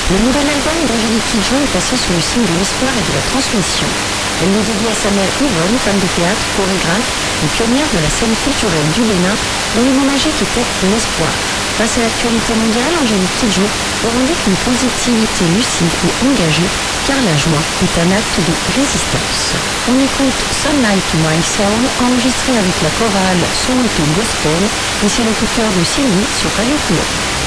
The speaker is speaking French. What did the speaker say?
Le nouvel album d'Angélique Kidjo est placé sous le signe de l'espoir et de la transmission. Elle le dédie à sa mère Yvonne, femme de théâtre, chorégraphe et pionnière de la scène culturelle du Bénin, dont le mot magique était l'espoir. Face à l'actualité mondiale, Angélique Kidjo revendique une positivité lucide et engagée, car la joie est un acte de résistance. On écoute Sunlight to My Soul, enregistré avec la chorale Soweto Gospel, et c'est le coup de cœur de Sylvie sur Radio Couleur.